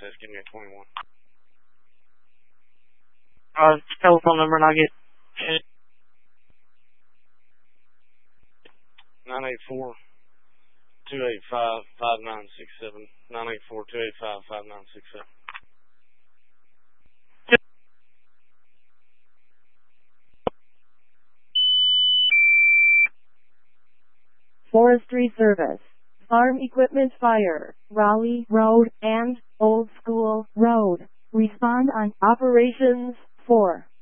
access. Give me a 21. Telephone number and I'll get 984-285-5967. 984-285-5967. Forestry Service, Farm Equipment Fire, Raleigh Road and Old School Road. Respond on Operations 4.